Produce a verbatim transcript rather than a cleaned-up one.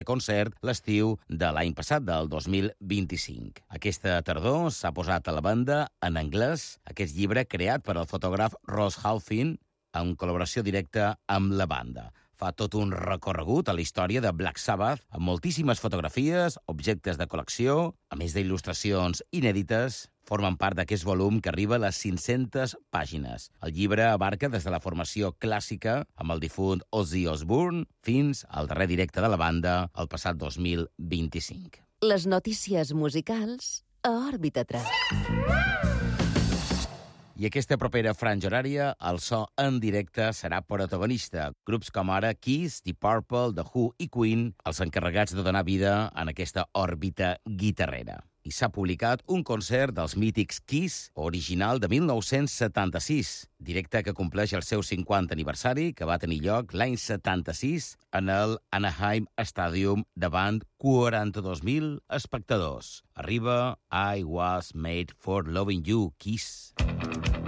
concert l'estiu de l'any passat, del dos mil vint-i-cinc. Aquesta tardor s'ha posat a la venda en anglès aquest llibre creat per al fotògraf Ross Halfin en col·laboració directa amb la banda. Fa tot un recorregut a la història de Black Sabbath, amb moltíssimes fotografies, objectes de col·lecció, a més d'il·lustracions inèdites, formen part d'aquest volum que arriba a les cinc-centes pàgines. El llibre abarca des de la formació clàssica amb el difunt Ozzy Osbourne fins al darrer directe de la banda el passat dos mil vint-i-cinc. Les notícies musicals a Òrbita tres. I aquesta propera franja horària, el so en directe serà protagonista. Grups com ara Kiss, Deep Purple, The Who i Queen, els encarregats de donar vida en aquesta òrbita guitarrera. I s'ha publicat un concert dels mítics Kiss, original de mil nou-cents setanta-sis, directe que compleix el seu cinquanta aniversari, que va tenir lloc l'any setanta-sis en el Anaheim Stadium davant quaranta-dos mil espectadors. Arriba I Was Made for Loving You, Kiss.